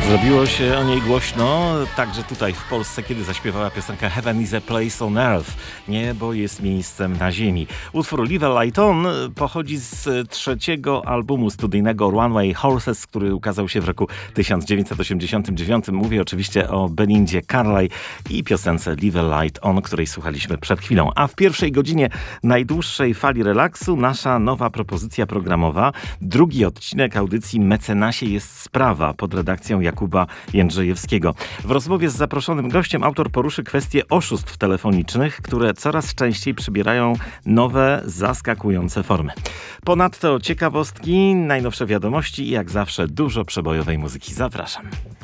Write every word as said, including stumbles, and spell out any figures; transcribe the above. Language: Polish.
Zrobiło się o niej głośno, także tutaj w Polsce, kiedy zaśpiewała piosenkę Heaven is a place on earth. Niebo jest miejscem na ziemi. Utwór Leave a Light On pochodzi z trzeciego albumu studyjnego One Way Horses, który ukazał się w roku tysiąc dziewięćset osiemdziesiątym dziewiątym. Mówię oczywiście o Belindzie Carlisle i piosence Leave a Light On, której słuchaliśmy przed chwilą. A w pierwszej godzinie najdłuższej fali relaksu nasza nowa propozycja programowa. Drugi odcinek audycji Mecenasie jest sprawa pod redakcją Jakuba Jędrzejewskiego. W rozmowie z zaproszonym gościem autor poruszy kwestie oszustw telefonicznych, które coraz częściej przybierają nowe, zaskakujące formy. Ponadto ciekawostki, najnowsze wiadomości i jak zawsze dużo przebojowej muzyki. Zapraszam.